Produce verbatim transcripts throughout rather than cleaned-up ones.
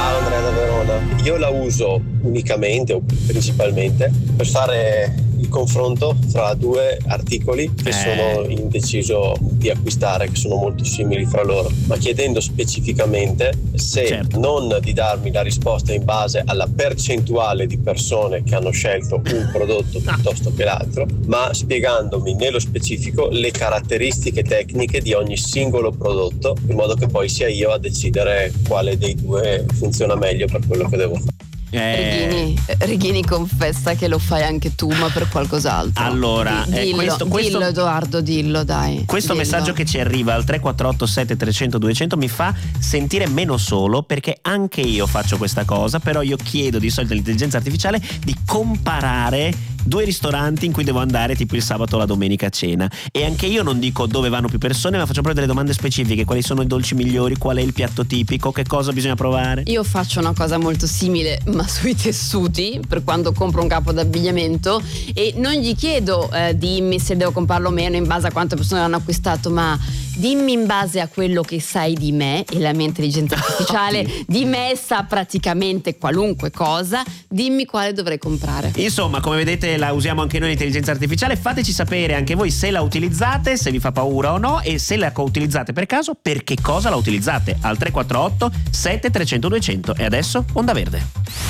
Ciao Andrea da Verona. Io la uso unicamente o principalmente per fare il confronto fra due articoli che eh. sono indeciso di acquistare, che sono molto simili fra loro, ma chiedendo specificamente se certo. non di darmi la risposta in base alla percentuale di persone che hanno scelto un prodotto piuttosto che l'altro, ma spiegandomi nello specifico le caratteristiche tecniche di ogni singolo prodotto, in modo che poi sia io a decidere quale dei due funziona meglio per quello che devo fare. Eh... Reghini, Reghini confessa che lo fai anche tu, ma per qualcos'altro. Allora, dillo, eh, questo, dillo questo, Edoardo, dillo dai. Questo dillo. messaggio che ci arriva al tre quattro otto sette trecento duecento mi fa sentire meno solo, perché anche io faccio questa cosa, però io chiedo di solito all'intelligenza artificiale di comparare due ristoranti in cui devo andare tipo il sabato o la domenica a cena, e anche io non dico dove vanno più persone, ma faccio proprio delle domande specifiche: quali sono i dolci migliori, qual è il piatto tipico, che cosa bisogna provare. Io faccio una cosa molto simile ma sui tessuti, per quando compro un capo d'abbigliamento, e non gli chiedo eh, dimmi se devo comprarlo o meno in base a quante persone hanno acquistato, ma dimmi in base a quello che sai di me, e la mia intelligenza artificiale di me sa praticamente qualunque cosa, dimmi quale dovrei comprare. Insomma, come vedete la usiamo anche noi l'intelligenza artificiale. Fateci sapere anche voi se la utilizzate, se vi fa paura o no, e se la utilizzate per caso, per che cosa la utilizzate, al tre quattro otto sette trecento duecento. E adesso Onda Verde.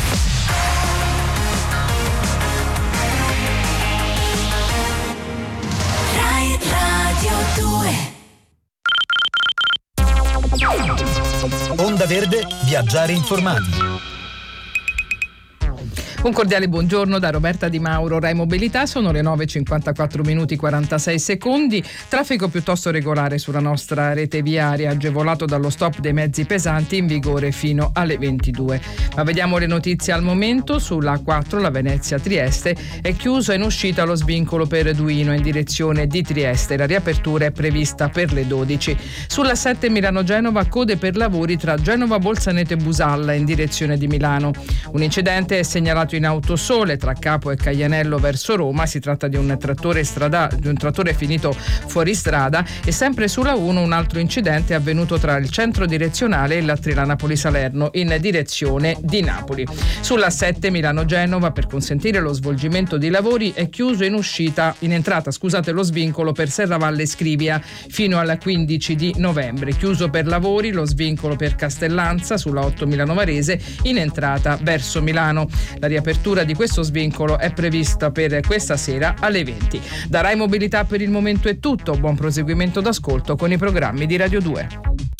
Rai Radio due. Onda Verde, viaggiare informati. Un cordiale buongiorno da Roberta Di Mauro, Rai Mobilità. Sono le nove e cinquantaquattro minuti quarantasei secondi. Traffico piuttosto regolare sulla nostra rete viaria, agevolato dallo stop dei mezzi pesanti in vigore fino alle ventidue. Ma vediamo le notizie al momento. Sulla A quattro, la Venezia-Trieste, è chiuso in uscita lo svincolo per Duino in direzione di Trieste. La riapertura è prevista per le dodici. Sulla sette Milano-Genova, code per lavori tra Genova Bolzaneto e Busalla in direzione di Milano. Un incidente è segnalato in Autosole tra Capo e Caianello verso Roma. Si tratta di un trattore strada, di un trattore finito fuori strada. E sempre sulla uno un altro incidente è avvenuto tra il centro direzionale e la Trila Napoli-Salerno in direzione di Napoli. Sulla sette Milano-Genova, per consentire lo svolgimento di lavori, è chiuso in uscita in entrata, scusate, lo svincolo per Serravalle Scrivia fino al quindici di novembre. Chiuso per lavori lo svincolo per Castellanza sulla otto Milano Varese in entrata verso Milano. La riapertura di questo svincolo è prevista per questa sera alle venti. Da Rai Mobilità per il momento è tutto. Buon proseguimento d'ascolto con i programmi di Radio due.